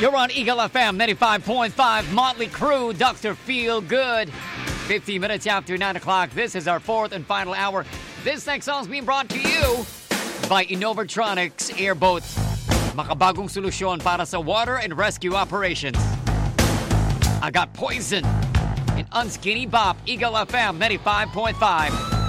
You're on Eagle FM 95.5, Motley Crue, Dr. Feel Good. 50 minutes after 9 o'clock, this is our fourth and final hour. This next song is being brought to you by Innovatronics Airboat. Makabagong solusyon para sa water and rescue operations. I got Poison in Unskinny Bop, Eagle FM 95.5.